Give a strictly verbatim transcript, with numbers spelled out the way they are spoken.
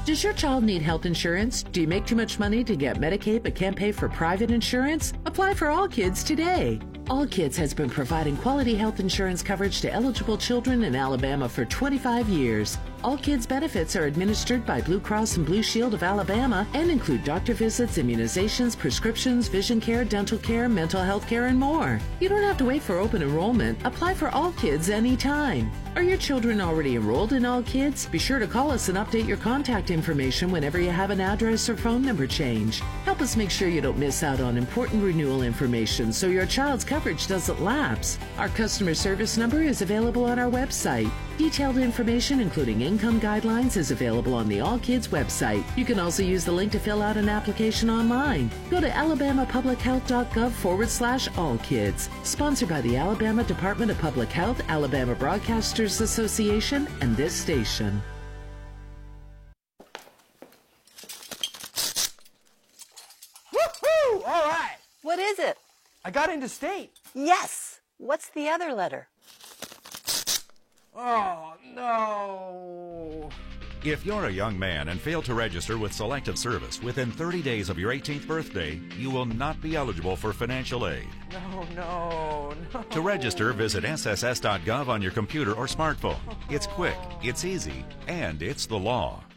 Does your child need health insurance? Do you make too much money to get Medicaid but can't pay for private insurance? Apply for All Kids today. All Kids has been providing quality health insurance coverage to eligible children in Alabama for twenty-five years. All Kids benefits are administered by Blue Cross and Blue Shield of Alabama and include doctor visits, immunizations, prescriptions, vision care, dental care, mental health care, and more. You don't have to wait for open enrollment. Apply for All Kids anytime. Are your children already enrolled in All Kids? Be sure to call us and update your contact information whenever you have an address or phone number change. Help us make sure you don't miss out on important renewal information so your child's coverage doesn't lapse. Our customer service number is available on our website. Detailed information, including income guidelines, is available on the All Kids website. You can also use the link to fill out an application online. Go to alabamapublichealth.gov forward slash all kids. Sponsored by the Alabama Department of Public Health, Alabama Broadcasters Association, and this station. Woohoo! All right. What is it? I got into state. Yes. What's the other letter? Oh, no. If you're a young man and fail to register with Selective Service within thirty days of your eighteenth birthday, you will not be eligible for financial aid. No, no, no. To register, visit S S S dot gov on your computer or smartphone. It's quick, it's easy, and it's the law.